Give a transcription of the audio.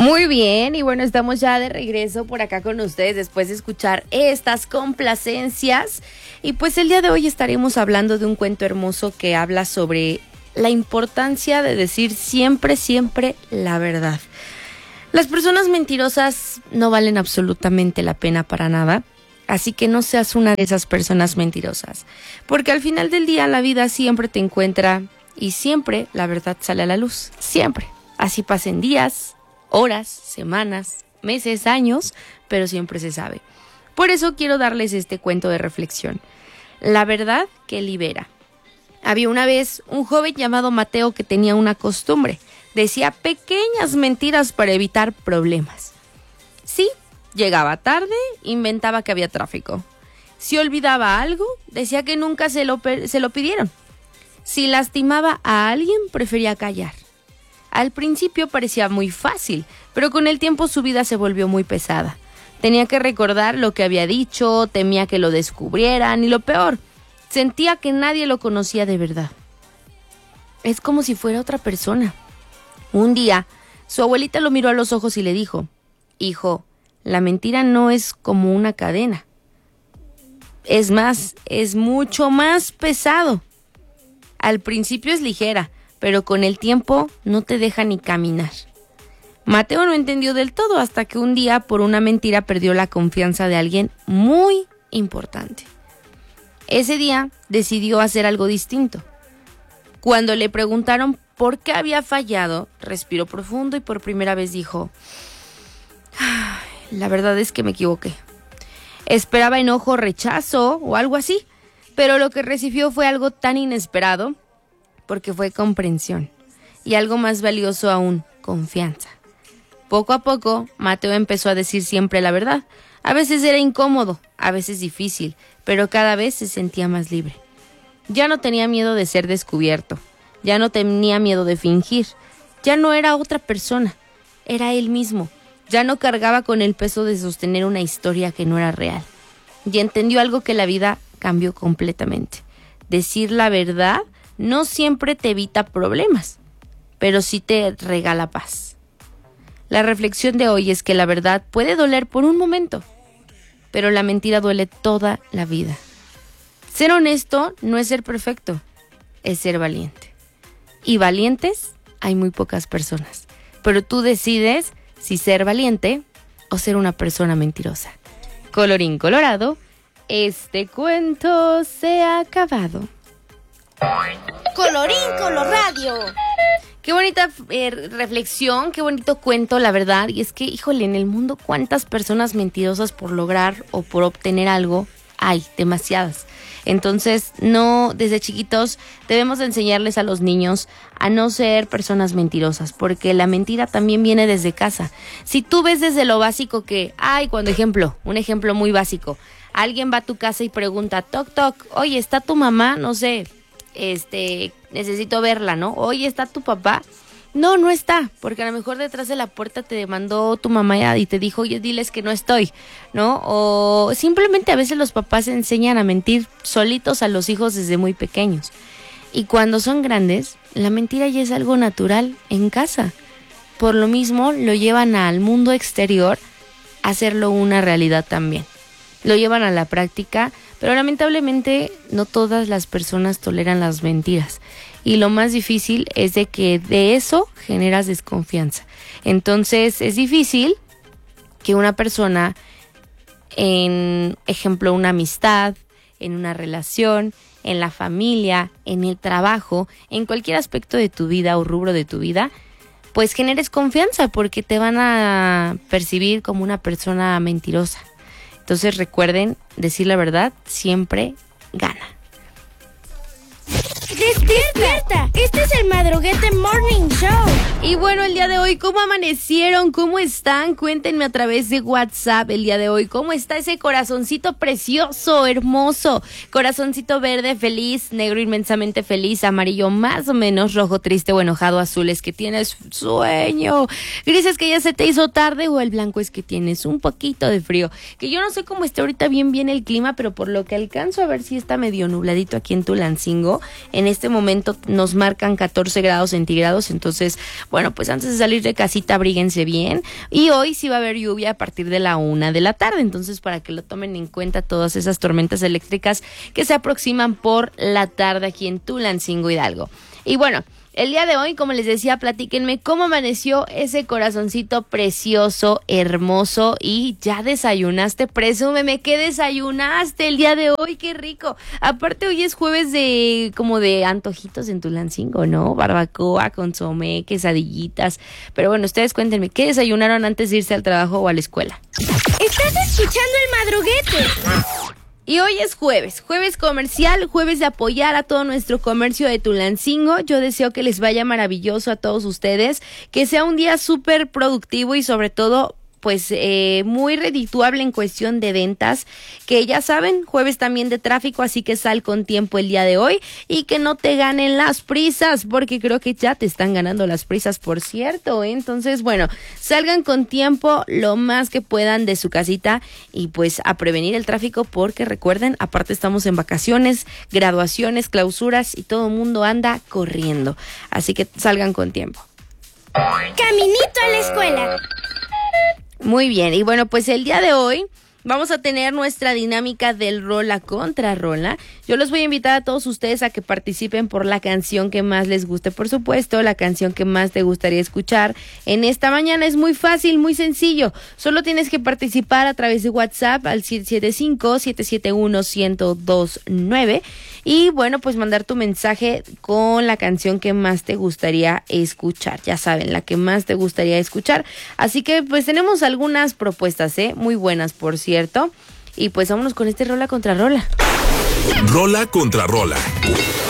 Muy bien, y bueno, estamos ya de regreso por acá con ustedes después de escuchar estas complacencias. Y pues el día de hoy estaremos hablando de un cuento hermoso que habla sobre la importancia de decir siempre, siempre la verdad. Las personas mentirosas no valen absolutamente la pena para nada, así que no seas una de esas personas mentirosas, porque al final del día la vida siempre te encuentra y siempre la verdad sale a la luz, siempre. Así pasen días, horas, semanas, meses, años, pero siempre se sabe. Por eso quiero darles este cuento de reflexión. La verdad que libera. Había una vez un joven llamado Mateo que tenía una costumbre. Decía pequeñas mentiras para evitar problemas. Sí, llegaba tarde, inventaba que había tráfico. Si olvidaba algo, decía que nunca se lo pidieron. Si lastimaba a alguien, prefería callar. Al principio parecía muy fácil, pero con el tiempo su vida se volvió muy pesada. Tenía que recordar lo que había dicho, temía que lo descubrieran y lo peor, sentía que nadie lo conocía de verdad. Es como si fuera otra persona. Un día, su abuelita lo miró a los ojos y le dijo: «Hijo, la mentira no es como una cadena. Es más, es mucho más pesado. Al principio es ligera, pero con el tiempo no te deja ni caminar». Mateo no entendió del todo hasta que un día por una mentira perdió la confianza de alguien muy importante. Ese día decidió hacer algo distinto. Cuando le preguntaron por qué había fallado, respiró profundo y por primera vez dijo: «La verdad es que me equivoqué. Esperaba enojo, rechazo o algo así, pero lo que recibió fue algo tan inesperado porque fue comprensión y algo más valioso aún, confianza». Poco a poco, Mateo empezó a decir siempre la verdad. A veces era incómodo, a veces difícil, pero cada vez se sentía más libre. Ya no tenía miedo de ser descubierto, ya no tenía miedo de fingir, ya no era otra persona, era él mismo. Ya no cargaba con el peso de sostener una historia que no era real. Y entendió algo que la vida cambió completamente. Decir la verdad no siempre te evita problemas, pero sí te regala paz. La reflexión de hoy es que la verdad puede doler por un momento, pero la mentira duele toda la vida. Ser honesto no es ser perfecto, es ser valiente. Y valientes hay muy pocas personas, pero tú decides si ser valiente o ser una persona mentirosa. Colorín colorado, este cuento se ha acabado. Colorín colorado. Qué bonita reflexión, qué bonito cuento, la verdad. Y es que, híjole, en el mundo cuántas personas mentirosas por lograr o por obtener algo hay, demasiadas. Entonces, no, desde chiquitos debemos enseñarles a los niños a no ser personas mentirosas, porque la mentira también viene desde casa. Si tú ves desde lo básico que, un ejemplo muy básico, alguien va a tu casa y pregunta, toc, toc, oye, ¿está tu mamá? No sé, necesito verla, ¿no? Oye, ¿está tu papá? No, no está, porque a lo mejor detrás de la puerta te demandó tu mamá y te dijo, oye, diles que no estoy, ¿no? O simplemente a veces los papás enseñan a mentir solitos a los hijos desde muy pequeños. Y cuando son grandes, la mentira ya es algo natural en casa. Por lo mismo, lo llevan al mundo exterior a hacerlo una realidad también. Lo llevan a la práctica, pero lamentablemente no todas las personas toleran las mentiras. Y lo más difícil es de que de eso generas desconfianza. Entonces es difícil que una persona, en ejemplo, una amistad, en una relación, en la familia, en el trabajo, en cualquier aspecto de tu vida o rubro de tu vida, pues generes confianza porque te van a percibir como una persona mentirosa. Entonces recuerden, decir la verdad siempre gana. ¡Despierta! Este es el Madruguete Morning Show. Y bueno, el día de hoy, ¿cómo amanecieron? ¿Cómo están? Cuéntenme a través de WhatsApp el día de hoy. ¿Cómo está ese corazoncito precioso, hermoso? Corazoncito verde, feliz, negro inmensamente feliz, amarillo más o menos, rojo triste o enojado, azul es que tienes sueño, gris es que ya se te hizo tarde o el blanco es que tienes un poquito de frío. Que yo no sé cómo está ahorita bien el clima, pero por lo que alcanzo a ver si está medio nubladito aquí en Tulancingo. En este momento nos marcan 14 grados centígrados, entonces, bueno, bueno, pues antes de salir de casita abríguense bien. Y hoy sí va a haber lluvia a partir de la 1 de la tarde, entonces para que lo tomen en cuenta todas esas tormentas eléctricas que se aproximan por la tarde aquí en Tulancingo, Hidalgo. Y bueno, el día de hoy, como les decía, platíquenme cómo amaneció ese corazoncito precioso, hermoso. Y ya desayunaste, presúmeme, ¿qué desayunaste el día de hoy? ¡Qué rico! Aparte hoy es jueves de como de antojitos en Tulancingo, ¿no? Barbacoa, consomé, quesadillitas. Pero bueno, ustedes cuéntenme, ¿qué desayunaron antes de irse al trabajo o a la escuela? Estás escuchando El Madruguete. Y hoy es jueves comercial, jueves de apoyar a todo nuestro comercio de Tulancingo. Yo deseo que les vaya maravilloso a todos ustedes, que sea un día súper productivo y sobre todo pues muy redituable en cuestión de ventas, que ya saben, jueves también de tráfico, así que sal con tiempo el día de hoy y que no te ganen las prisas, porque creo que ya te están ganando las prisas, por cierto, ¿eh? Entonces, bueno, salgan con tiempo lo más que puedan de su casita y pues a prevenir el tráfico, porque recuerden, aparte estamos en vacaciones, graduaciones, clausuras y todo el mundo anda corriendo, así que salgan con tiempo. Caminito a la escuela. Muy bien, y bueno, pues el día de hoy vamos a tener nuestra dinámica del rola contra rola. Yo los voy a invitar a todos ustedes a que participen por la canción que más les guste, por supuesto, la canción que más te gustaría escuchar en esta mañana. Es muy fácil, muy sencillo. Solo tienes que participar a través de WhatsApp al 775-771-1029 y bueno, pues mandar tu mensaje con la canción que más te gustaría escuchar. Ya saben, la que más te gustaría escuchar. Así que pues tenemos algunas propuestas, muy buenas, por cierto. Y pues vámonos con este rola contra rola. Rola contra rola.